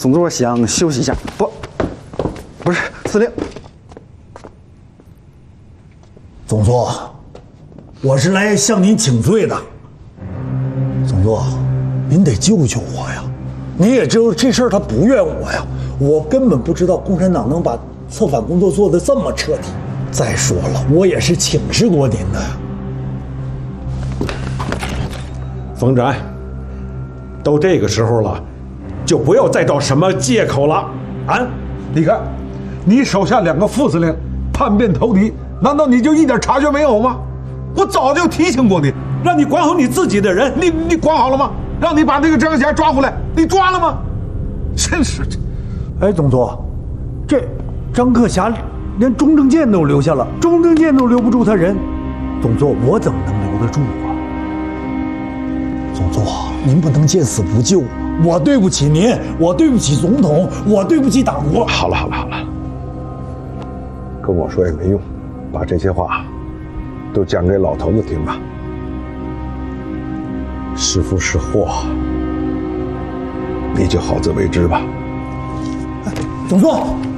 总座想休息一下。不是，司令。 总座，我是来向您请罪的。总座，您得救救我呀！你也知道这事儿他不怨我呀，我根本不知道共产党能把策反工作做得这么彻底。再说了，我也是请示过您的呀。 冯展，都这个时候了，就不要再找什么借口了啊！ 你看，你手下2个副司令叛变投敌，难道你就一点察觉没有吗？我早就提醒过你，让你管好你自己的人，你管好了吗？让你把那个张霞抓回来，你抓了吗？真是的。 哎，总座，这张克侠连钟正健都留下了，钟正健都留不住他人，总座我怎么能留得住啊？总座，您不能见死不救，我对不起您，我对不起总统，我对不起党国。 好了，跟我说也没用，把这些话都讲给老头子听吧。是福是祸，你就好自为之吧。 总座。